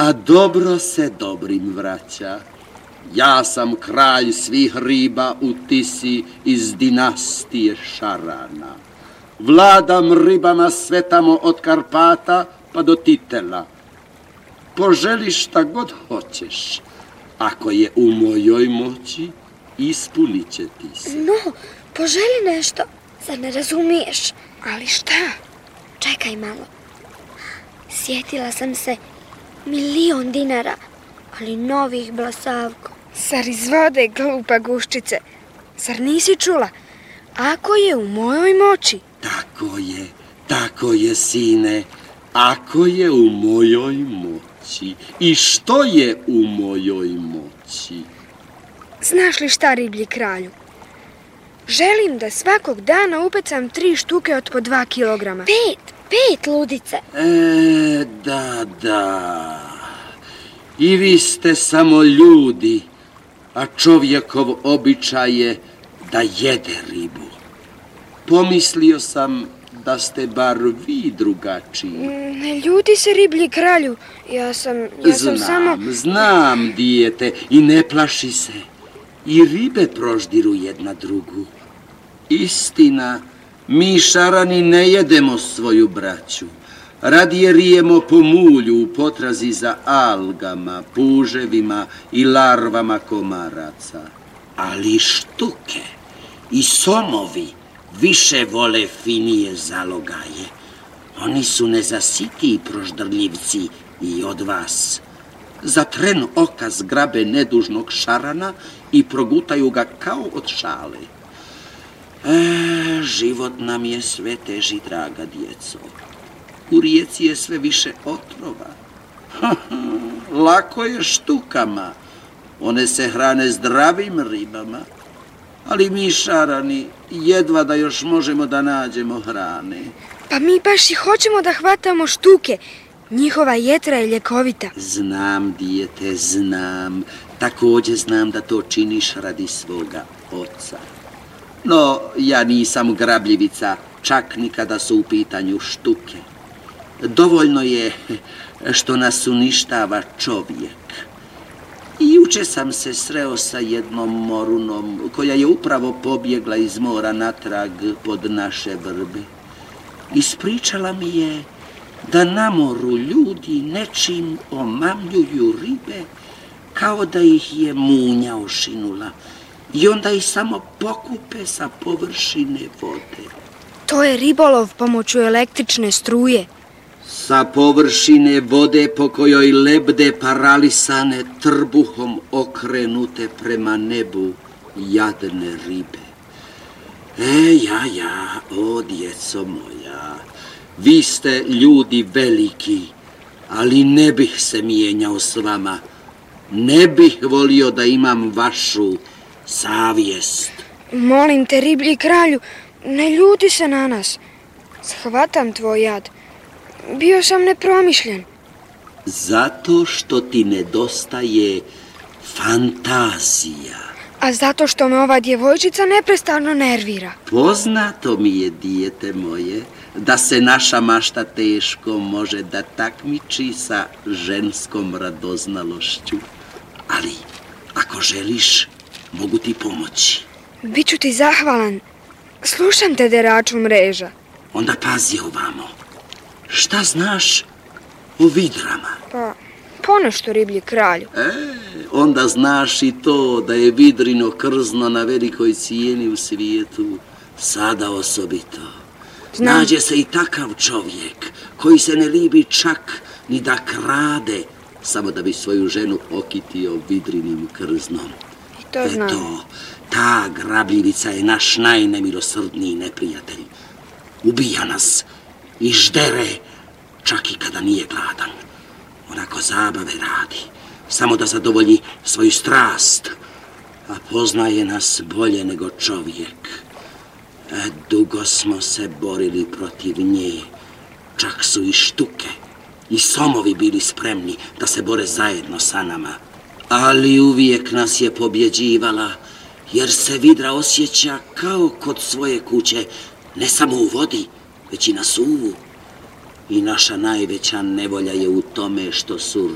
A dobro se dobrim vraća. Ja sam kralj svih riba u Tisi iz dinastije Šarana. Vladam ribama sve tamo od Karpata pa do Titela. Poželi šta god hoćeš. Ako je u mojoj moći, ispunit će ti se. No, poželi nešto. Zar ne razumiješ? Ali šta? Čekaj malo. Sjetila sam se 1.000.000 dinara, ali novih, Blasavko. Zar izvode, glupa guščice? Zar nisi čula? Ako je u mojoj moći. Tako je, sine. Ako je u mojoj moći. I što je u mojoj moći? Znaš li šta, riblji kralju? Želim da svakog dana upecam 3 štuke od po 2 kilograma. 5, ludice. Da. I vi ste samo ljudi, a čovjekov običaj je da jede ribu. Pomislio sam da ste bar vi drugačiji. Ne ljuti se, riblji kralju. Ja sam samo... Znam, dijete, i ne plaši se. I ribe proždiru jedna drugu. Istina, mi Šarani ne jedemo svoju braću. Radije rijemo po mulju u potrazi za algama, puževima i larvama komaraca. Ali štuke i somovi više vole finije zalogaje. Oni su nezasitiji proždrljivci i od vas. Za tren oka zgrabe nedužnog Šarana i progutaju ga kao od šale. Život nam je sve teži, draga djeco. U rijeci je sve više otrova. Lako je štukama. One se hrane zdravim ribama. Ali mi Šarani jedva da još možemo da nađemo hrane. Pa mi baš i hoćemo da hvatamo štuke. Njihova jetra je ljekovita. Znam, dijete, znam. Također znam da to činiš radi svoga oca. No, ja nisam grabljivica, čak ni kada su u pitanju štuke. Dovoljno je što nas uništava čovjek. I juče sam se sreo sa jednom morunom koja je upravo pobjegla iz mora natrag pod naše vrbe. Ispričala mi je da na moru ljudi nečim omamljuju ribe kao da ih je munja ošinula i onda ih samo pokupe sa površine vode. To je ribolov pomoću električne struje. Sa površine vode po kojoj lebde paralisane trbuhom okrenute prema nebu jadne ribe. O djeco moja, vi ste ljudi veliki, ali ne bih se mijenjao s vama. Ne bih volio da imam vašu savjest. Molim te, riblji kralju, ne ljuti se na nas. Shvatam tvoj jad. Bio sam nepromišljen. Zato što ti nedostaje fantazija. A zato što me ova djevojčica neprestano nervira. Poznato mi je, dijete moje, da se naša mašta teško može da takmiči sa ženskom radoznalošću. Ali, ako želiš, mogu ti pomoći. Biću ti zahvalan. Slušam te, deraču mreža. Onda pazi ovamo. Šta znaš o vidrama? Pa, ponešto, riblji kralju. Onda znaš i to da je vidrino krzno na velikoj cijeni u svijetu, sada osobito. Nađe se i takav čovjek koji se ne libi čak ni da krade, samo da bi svoju ženu okitio vidrinim krznom. I to znam. Eto, ta grabljivica je naš najnemilosrdniji neprijatelj. Ubija nas i ždere čak i kada nije gladan. Onako zabave radi, samo da zadovolji svoju strast, a poznaje nas bolje nego čovjek. Dugo smo se borili protiv nje, čak su i štuke i somovi bili spremni da se bore zajedno sa nama. Ali uvijek nas je pobjeđivala, jer se vidra osjeća kao kod svoje kuće, ne samo u vodi, već i na suvu. I naša najveća nevolja je u tome što su